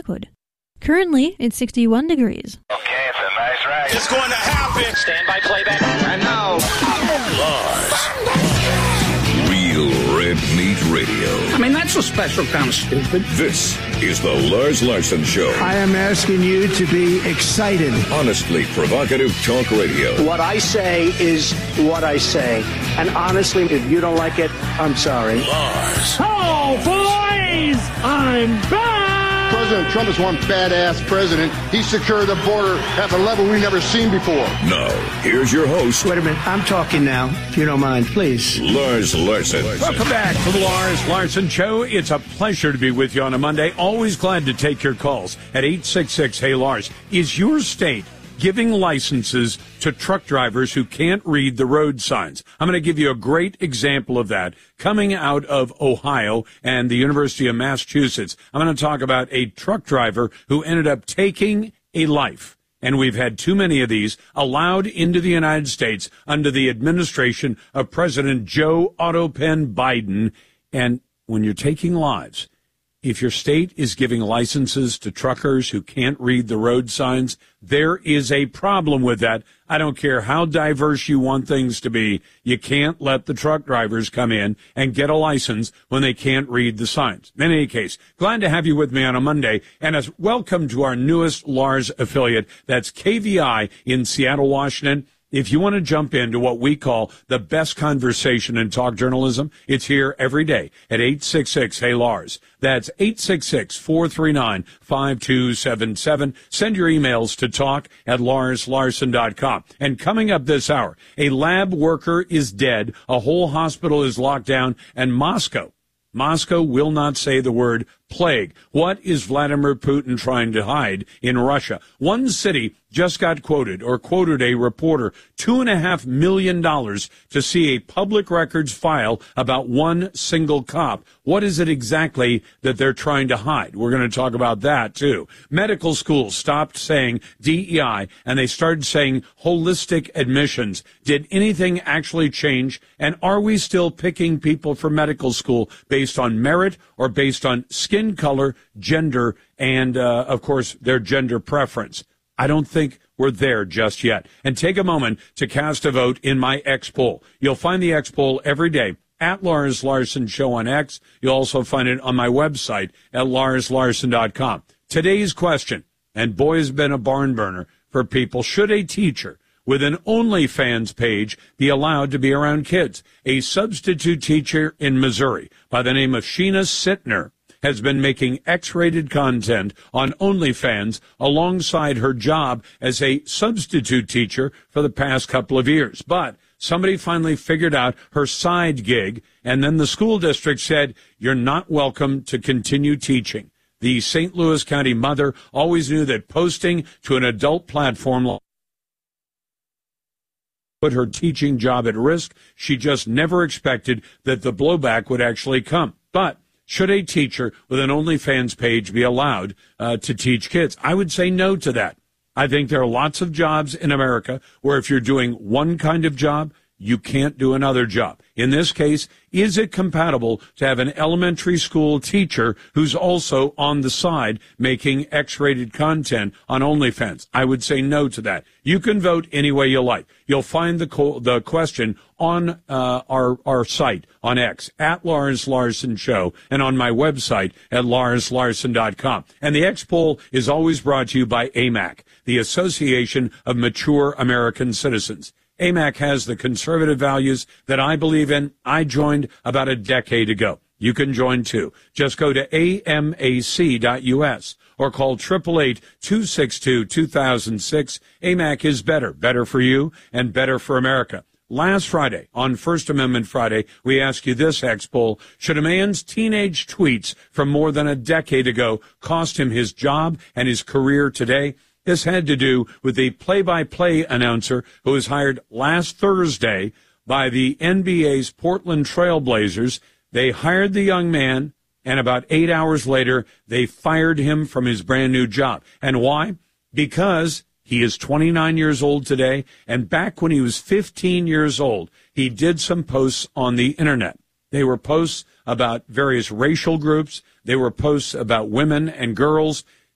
Lakewood. Currently, it's 61 degrees. Okay, it's a nice ride. It's going to happen. Stand by playback. And now, Lars. Real Red Meat Radio. I mean, that's a special kind of stupid. This is the Lars Larson Show. I am asking you to be excited. Honestly provocative talk radio. What I say is what I say. And honestly, if you don't like it, I'm sorry. Lars. Oh, boys! I'm back! President Trump is one badass president. He secured the border at the level we've never seen before. Now, here's your host. Wait a minute. I'm talking now, if you don't mind, please. Lars Larson. Welcome back to the Lars Larson Show. It's a pleasure to be with you on a Monday. Always glad to take your calls at 866-HEY-LARS. Is your state giving licenses to truck drivers who can't read the road signs? I'm going to give you a great example of that coming out of Ohio and the University of Massachusetts. I'm going to talk about a truck driver who ended up taking a life. And we've had too many of these allowed into the United States under the administration of President Joe Otto Penn Biden. And when you're taking lives, if your state is giving licenses to truckers who can't read the road signs, there is a problem with that. I don't care how diverse you want things to be. You can't let the truck drivers come in and get a license when they can't read the signs. In any case, glad to have you with me on a Monday. And as welcome to our newest Lars affiliate. That's KVI in Seattle, Washington. If you want to jump into what we call the best conversation in talk journalism, it's here every day at 866-HEY-LARS. That's 866-439-5277. Send your emails to talk@LarsLarson.com. And coming up this hour, a lab worker is dead, a whole hospital is locked down, and Moscow will not say the word plague. What is Vladimir Putin trying to hide in Russia? One city just got quoted a reporter $2.5 million to see a public records file about one single cop. What is it exactly that they're trying to hide? We're going to talk about that, too. Medical schools stopped saying DEI, and they started saying holistic admissions. Did anything actually change? And are we still picking people for medical school based on merit or based on skin color, gender, and, of course, their gender preference? I don't think we're there just yet. And take a moment to cast a vote in my X poll. You'll find the X poll every day at Lars Larson Show on X. You'll also find it on my website at LarsLarson.com. Today's question, and boy, has been a barn burner for people, should a teacher with an OnlyFans page be allowed to be around kids? A substitute teacher in Missouri by the name of Sheena Sittner has been making X-rated content on OnlyFans alongside her job as a substitute teacher for the past couple of years. But somebody finally figured out her side gig, and then the school district said, you're not welcome to continue teaching. The St. Louis County mother always knew that posting to an adult platform put her teaching job at risk. She just never expected that the blowback would actually come. But should a teacher with an OnlyFans page be allowed to teach kids? I would say no to that. I think there are lots of jobs in America where if you're doing one kind of job, you can't do another job. In this case, is it compatible to have an elementary school teacher who's also on the side making X-rated content on OnlyFans? I would say no to that. You can vote any way you like. You'll find the question on our site on X at Lars Larson Show and on my website at LarsLarson.com. And the X poll is always brought to you by AMAC, the Association of Mature American Citizens. AMAC has the conservative values that I believe in. I joined about a decade ago. You can join too. Just go to amac.us or call 888-262-2006. AMAC is better for you and better for America. Last Friday, on First Amendment Friday, we asked you this X poll: should a man's teenage tweets from more than a decade ago cost him his job and his career today? This had to do with the play-by-play announcer who was hired last Thursday by the NBA's Portland Trail Blazers. They hired the young man, and about 8 hours later, they fired him from his brand-new job. And why? Because he is 29 years old today, and back when he was 15 years old, he did some posts on the Internet. They were posts about various racial groups. They were posts about women and girls,